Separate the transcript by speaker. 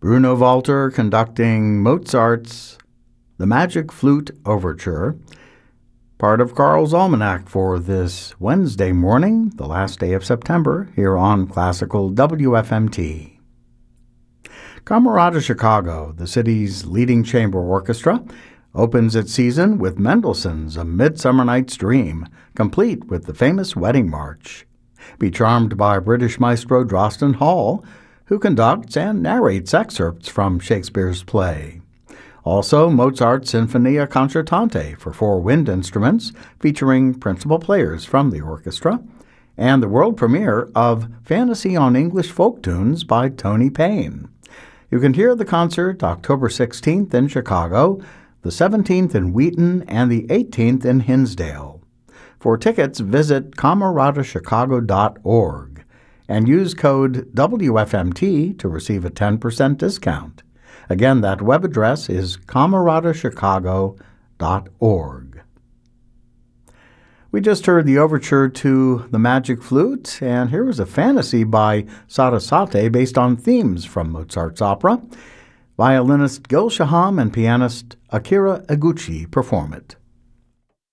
Speaker 1: Bruno Walter conducting Mozart's The Magic Flute Overture, part of Carl's Almanac for this Wednesday morning, the last day of September, here on Classical WFMT. Camerata Chicago, the city's leading chamber orchestra, opens its season with Mendelssohn's A Midsummer Night's Dream, complete with the famous Wedding March. Be charmed by British maestro Drosten Hall, who conducts and narrates excerpts from Shakespeare's play. Also, Mozart's Sinfonia Concertante for 4 wind instruments, featuring principal players from the orchestra, and the world premiere of Fantasy on English Folk Tunes by Tony Payne. You can hear the concert October 16th in Chicago, the 17th in Wheaton, and the 18th in Hinsdale. For tickets, visit cameratachicago.org and use code WFMT to receive a 10% discount. Again, that web address is cameratachicago.org. We just heard the overture to The Magic Flute, and here was a fantasy by Sarasate based on themes from Mozart's opera. Violinist Gil Shaham and pianist Akira Eguchi perform it.